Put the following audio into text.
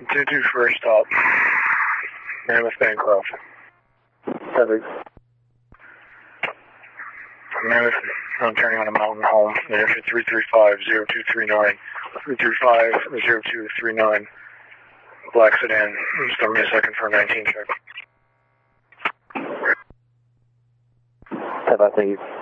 2-2 first stop. Mammoth Bancroft. Perfect. Mammoth, I'm turning on a mountain home. Airfare 335-0239. 335-0239. Black sedan. Just give me a second for a 19 check. Thank you.